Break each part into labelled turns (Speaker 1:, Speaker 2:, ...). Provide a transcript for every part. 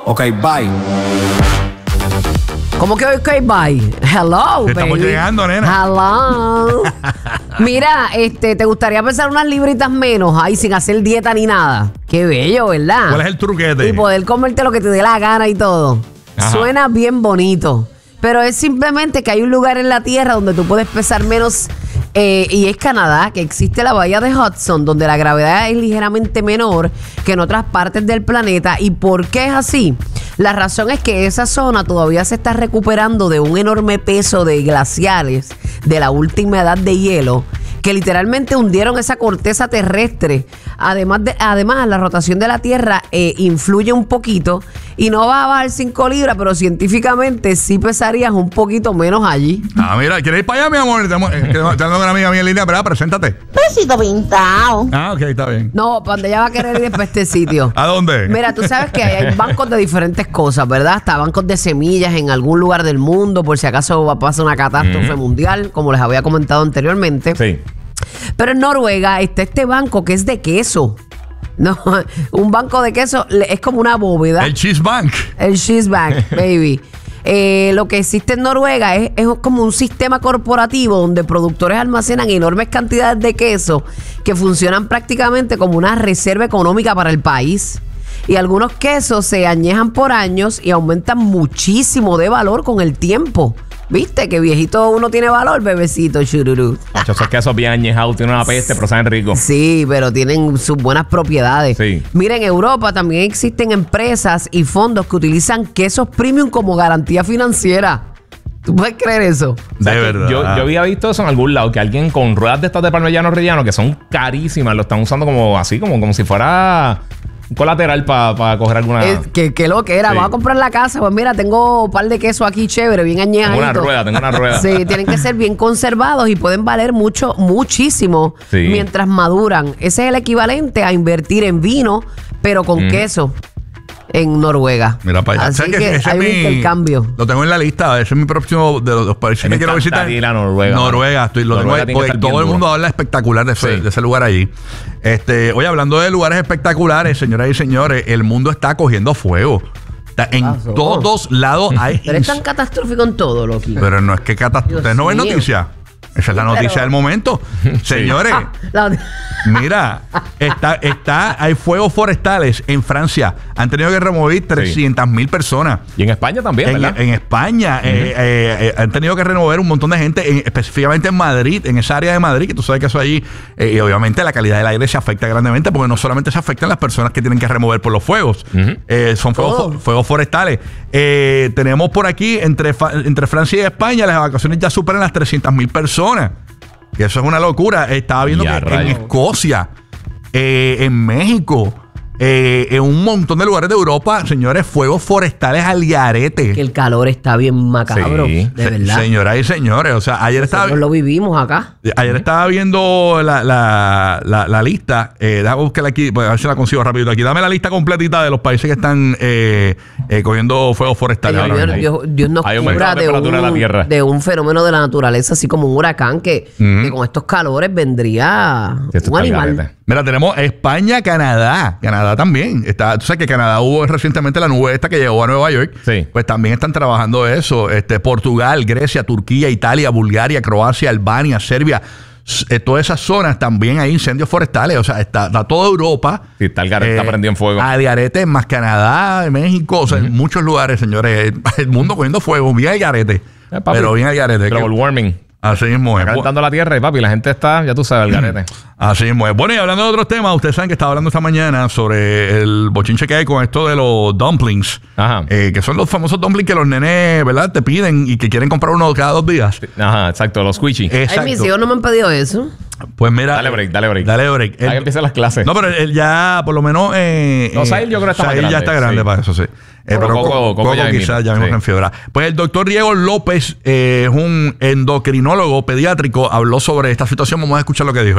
Speaker 1: Ok, bye.
Speaker 2: ¿Cómo que ok, bye? Hello,
Speaker 3: Estamos
Speaker 2: baby.
Speaker 3: llegando, nena.
Speaker 2: Hello. Mira, ¿te gustaría pesar unas libritas menos ahí sin hacer dieta ni nada? Qué bello, ¿verdad?
Speaker 3: ¿Cuál es el truquete?
Speaker 2: Y poder comerte lo que te dé la gana y todo.
Speaker 3: Ajá.
Speaker 2: Suena bien bonito. Pero es simplemente que hay un lugar en la Tierra donde tú puedes pesar menos, y es Canadá, que existe la bahía de Hudson, donde la gravedad es ligeramente menor que en otras partes del planeta. ¿Y por qué es así? La razón es que esa zona todavía se está recuperando de un enorme peso de glaciares de la última edad de hielo, que literalmente hundieron esa corteza terrestre. Además, la rotación de la Tierra influye un poquito y no va a bajar 5 libras, pero científicamente sí pesarías un poquito menos allí.
Speaker 3: Ah, mira, ¿quieres ir para allá, mi amor? Tengo una amiga mía en línea, ¿verdad? Preséntate.
Speaker 4: Besito pintado.
Speaker 3: Ah, ok, está bien.
Speaker 2: No, para donde ella va a querer ir después a este sitio.
Speaker 3: ¿A dónde?
Speaker 2: Mira, tú sabes que hay bancos de diferentes cosas, ¿verdad? Hasta bancos de semillas en algún lugar del mundo, por si acaso va a pasar una catástrofe mundial, como les había comentado anteriormente.
Speaker 5: Sí.
Speaker 2: Pero en Noruega está este banco que es de queso. No, un banco de queso es como una bóveda.
Speaker 3: El Cheese Bank.
Speaker 2: El Cheese Bank, baby. Lo que existe en Noruega es como un sistema corporativo donde productores almacenan enormes cantidades de queso que funcionan prácticamente como una reserva económica para el país. Y algunos quesos se añejan por años y aumentan muchísimo de valor con el tiempo. ¿Viste? Que viejito uno tiene valor, bebecito, chururú.
Speaker 5: Esos quesos bien añejados tienen una peste, pero saben rico.
Speaker 2: Sí, pero tienen sus buenas propiedades.
Speaker 5: Sí.
Speaker 2: Mira, en Europa también existen empresas y fondos que utilizan quesos premium como garantía financiera. ¿Tú puedes creer eso?
Speaker 3: De verdad.
Speaker 5: Yo había visto eso en algún lado, que alguien con ruedas de estas de parmellano rellano, que son carísimas, lo están usando como así, como si fuera un colateral para coger alguna...
Speaker 2: Que lo que era.
Speaker 5: Sí.
Speaker 2: Vamos a comprar la casa. Pues mira, tengo un par de queso aquí chévere, bien añejadito.
Speaker 5: Tengo una rueda.
Speaker 2: Sí, tienen que ser bien conservados y pueden valer muchísimo
Speaker 5: Sí.
Speaker 2: mientras maduran. Ese es el equivalente a invertir en vino, pero con queso en Noruega.
Speaker 3: Mira para allá.
Speaker 2: Así
Speaker 3: ¿Sabes
Speaker 2: que
Speaker 3: ese
Speaker 2: hay un intercambio.
Speaker 3: Lo tengo en la lista. Ese es mi próximo de los países que quiero visitar.
Speaker 5: Ir a Noruega.
Speaker 3: Noruega. Lo tengo ahí,
Speaker 5: tiene que
Speaker 3: porque
Speaker 5: estar
Speaker 3: todo
Speaker 5: bien
Speaker 3: el
Speaker 5: duro.
Speaker 3: mundo habla espectacular de ese lugar allí. Oye, hablando de lugares espectaculares, señoras y señores, el mundo está cogiendo fuego. En todos lados hay...
Speaker 2: Pero es tan catastrófico en todo, Loki.
Speaker 3: Pero no es que catástrofe. ¿Ustedes no ven
Speaker 2: Dios mío.
Speaker 3: noticias? Esa es la noticia del momento. Señores, mira, hay fuegos forestales en Francia. Han tenido que remover 300,000 personas.
Speaker 5: Y en España también, ¿verdad?
Speaker 3: En España han tenido que remover un montón de gente, específicamente en Madrid, en esa área de Madrid, que tú sabes que eso allí, y obviamente la calidad del aire se afecta grandemente, porque no solamente se afectan las personas que tienen que remover por los fuegos, son fuegos forestales. Tenemos por aquí, entre Francia y España, las evacuaciones ya superan las 300,000 personas. Que eso es una locura. Estaba viendo que en Escocia, en México, en un montón de lugares de Europa, señores, fuegos forestales al garete.
Speaker 2: Que el calor está bien macabro,
Speaker 5: Sí.
Speaker 2: de verdad.
Speaker 3: Señoras y señores, o sea, ayer
Speaker 2: Nosotros lo vivimos acá.
Speaker 3: estaba viendo la lista. Déjame buscarla aquí, pues, a ver si la consigo rápido aquí. Dame la lista completita de los países que están cogiendo fuegos forestales.
Speaker 2: Dios nos
Speaker 5: Hay aumento
Speaker 2: cubra
Speaker 5: de la temperatura de la tierra.
Speaker 2: de un fenómeno de la naturaleza, así como un huracán que con estos calores vendría
Speaker 5: Esto
Speaker 2: un
Speaker 5: está
Speaker 2: animal.
Speaker 5: garete.
Speaker 3: Mira, tenemos España, Canadá. Canadá también. Tú sabes que Canadá hubo recientemente la nube esta que llegó a Nueva York.
Speaker 5: Sí.
Speaker 3: Pues también están trabajando eso. Portugal, Grecia, Turquía, Italia, Bulgaria, Croacia, Albania, Serbia. Todas esas zonas también hay incendios forestales. O sea, está toda Europa.
Speaker 5: Sí, está el garete, está prendido en fuego.
Speaker 3: Al garete, más Canadá, México. O sea, en muchos lugares, señores. El mundo cogiendo fuego. Bien al garete.
Speaker 5: Papi,
Speaker 3: pero bien al garete.
Speaker 5: global warming.
Speaker 3: Así mismo es.
Speaker 5: Calentando la tierra y papi, la gente está, ya tú sabes, el garete.
Speaker 3: Así mismo es. Bueno, y hablando de otros temas, ustedes saben que estaba hablando esta mañana sobre el bochinche que hay con esto de los dumplings.
Speaker 5: Ajá.
Speaker 3: Que son los famosos dumplings que los nenes, ¿verdad? Te piden y que quieren comprar uno cada 2 días.
Speaker 5: Ajá, exacto, los squishy.
Speaker 3: Exacto.
Speaker 2: Ay, mis hijos no me han pedido eso.
Speaker 3: Pues mira.
Speaker 5: Dale break, dale break.
Speaker 3: Dale break.
Speaker 5: Hay que empezar las clases.
Speaker 3: No, pero él ya, por lo menos.
Speaker 5: No, Sahil yo creo que está más
Speaker 3: Sahil ya
Speaker 5: grande,
Speaker 3: está grande
Speaker 5: sí.
Speaker 3: para eso, sí.
Speaker 5: Pero Coco ya
Speaker 3: quizás
Speaker 5: mismo.
Speaker 3: ya mismo
Speaker 5: Sí.
Speaker 3: en fiebre. Pues el doctor Diego López es un endocrinólogo pediátrico. Habló sobre esta situación. Vamos a escuchar lo que dijo.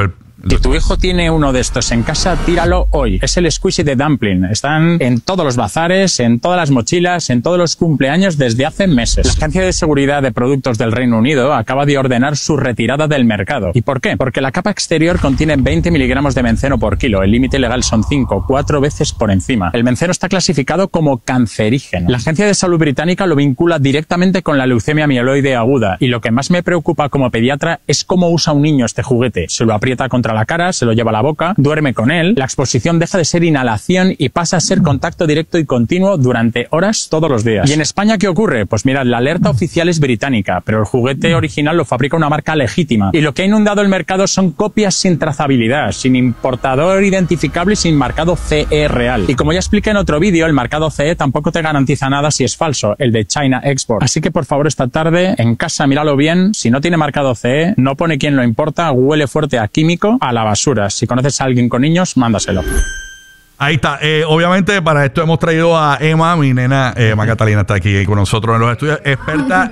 Speaker 1: Si tu hijo tiene uno de estos en casa, tíralo hoy. Es el squishy de dumpling. Están en todos los bazares, en todas las mochilas, en todos los cumpleaños desde hace meses. La Agencia de Seguridad de Productos del Reino Unido acaba de ordenar su retirada del mercado. ¿Y por qué? Porque la capa exterior contiene 20 miligramos de benceno por kilo. El límite legal son 5, 4 veces por encima. El benceno está clasificado como cancerígeno. La Agencia de Salud británica lo vincula directamente con la leucemia mieloide aguda. Y lo que más me preocupa como pediatra es cómo usa un niño este juguete. Se lo aprieta contra la cara, se lo lleva a la boca, duerme con él, la exposición deja de ser inhalación y pasa a ser contacto directo y continuo durante horas todos los días. ¿Y en España qué ocurre? Pues mirad, la alerta oficial es británica, pero el juguete original lo fabrica una marca legítima. Y lo que ha inundado el mercado son copias sin trazabilidad, sin importador identificable y sin marcado CE real. Y como ya expliqué en otro vídeo, el marcado CE tampoco te garantiza nada si es falso, el de China Export. Así que por favor esta tarde, en casa míralo bien, si no tiene marcado CE, no pone quién lo importa, huele fuerte a químico, a la basura. Si conoces a alguien con niños, mándaselo.
Speaker 3: Ahí está. Obviamente para esto hemos traído a Emma, mi nena. Emma Catalina está aquí con nosotros en los estudios. Experta,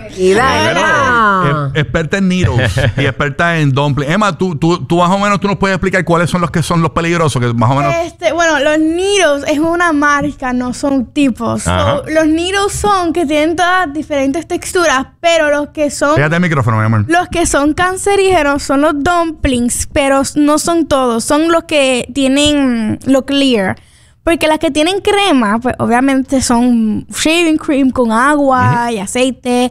Speaker 3: experta en needles y experta en dumpling. Emma, tú más o menos tú nos puedes explicar cuáles son los peligrosos, que más o menos.
Speaker 6: Bueno, los needles es una marca, no son tipos. So, los needles son que tienen todas diferentes texturas, pero los que son...
Speaker 3: Fíjate el micrófono, mi amor.
Speaker 6: Los que son cancerígenos son los dumplings, pero no son todos. Son los que tienen lo clear. Porque las que tienen crema, pues obviamente son shaving cream con agua y aceite.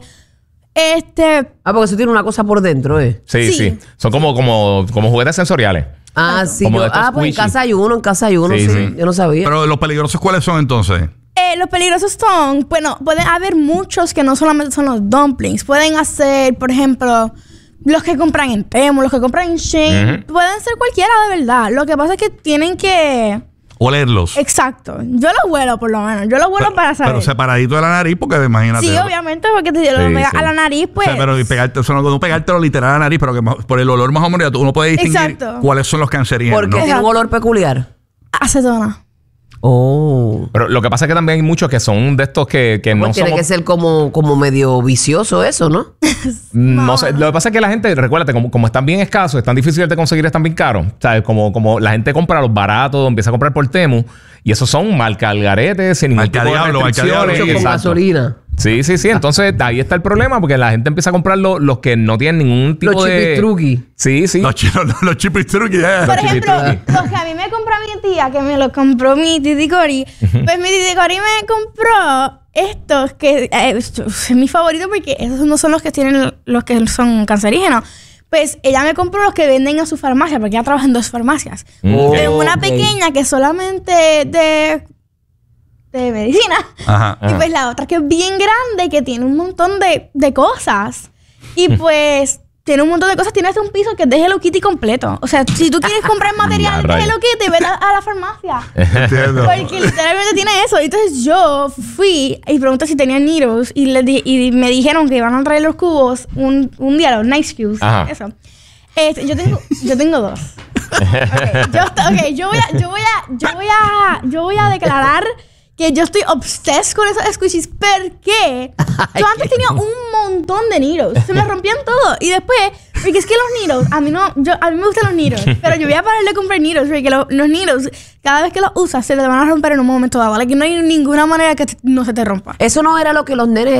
Speaker 2: porque eso tiene una cosa por dentro, ¿eh?
Speaker 5: Sí. Son como juguetes sensoriales.
Speaker 2: Sí.
Speaker 5: Como
Speaker 2: Pues en casa hay uno, sí. Yo no sabía.
Speaker 3: Pero los peligrosos, ¿cuáles son entonces?
Speaker 6: Los peligrosos son, bueno, pueden haber muchos que no solamente son los dumplings. Pueden hacer, por ejemplo, los que compran en Temu, los que compran en Shein. Pueden ser cualquiera de verdad. Lo que pasa es que tienen que...
Speaker 3: olerlos.
Speaker 6: Exacto. Yo los huelo, por lo menos. Yo los huelo para saber.
Speaker 3: Pero separadito de la nariz, porque imagínate.
Speaker 6: Sí, obviamente, porque si lo pegas a la nariz, pues...
Speaker 3: O sea, pero no pegártelo literal a la nariz, pero que por el olor más o menos uno puede distinguir cuáles son los cancerígenos.
Speaker 2: Porque tiene un olor peculiar.
Speaker 6: Acetona.
Speaker 5: Pero lo que pasa es que también hay muchos que son de estos que no
Speaker 2: tiene que ser como medio vicioso eso, ¿no?
Speaker 5: No sé. Lo que pasa es que la gente, recuérdate, como están bien escasos, están difíciles de conseguir, están bien caros. ¿Sabes? Como la gente compra los baratos, empieza a comprar por Temu. Y esos son marca al garete, sin ningún tipo de restricciones.
Speaker 2: Con gasolina.
Speaker 5: Sí. Entonces, ahí está el problema, porque la gente empieza a comprar los que no tienen ningún tipo de...
Speaker 2: Los chipistruqui.
Speaker 5: Sí.
Speaker 3: Los chipistruqui,
Speaker 6: Por ejemplo, los que a mí me compró mi tía, que me los compró mi titi Cori, pues mi titi Cori me compró estos, que es mi favorito porque esos no son los que tienen los que son cancerígenos. Pues ella me compró los que venden a su farmacia, porque ella trabaja en 2 farmacias. Pero una pequeña que es solamente de medicina. Y pues la otra que es bien grande, que tiene un montón de cosas. Y pues tiene un montón de cosas. Tiene hasta un piso que es de Hello Kitty completo. O sea, si tú quieres comprar material de Hello Kitty, ve a la farmacia.
Speaker 3: Entiendo.
Speaker 6: Porque literalmente tiene eso. Entonces yo fui y pregunté si tenían needles y me dijeron que iban a traer los cubos un día, los Nice Cubes. Eso. Yo tengo 2. Yo voy a declarar que yo estoy obsessed con esos squishies porque yo antes tenía un montón de needles. Se me rompían todo. Y después, porque es que los needles, a mí me gustan los needles, pero yo voy a parar de comprar needles porque los needles, cada vez que los usas, se te van a romper en un momento dado. Que no hay ninguna manera que no se te rompa.
Speaker 2: Eso no era lo que los nenes